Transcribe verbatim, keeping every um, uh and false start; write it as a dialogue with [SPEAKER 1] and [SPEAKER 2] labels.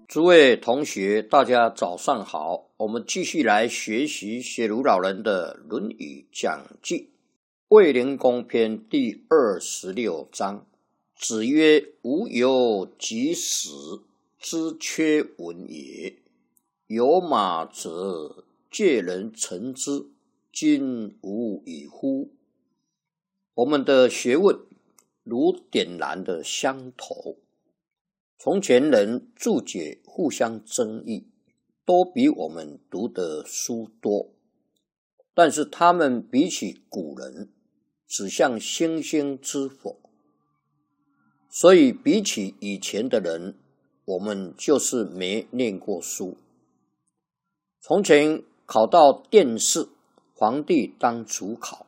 [SPEAKER 1] 诸位同学，大家早上好。我们继续来学习学儒老人的《论语讲记》卫灵公篇第二十六章。子曰：吾有及时，之缺文也。有马则借人乘之，今无以乎？我们的学问如点燃的香头，从前人注解互相争议，都比我们读的书多，但是他们比起古人只像星星之火，所以比起以前的人，我们就是没念过书。从前考到殿试，皇帝当主考，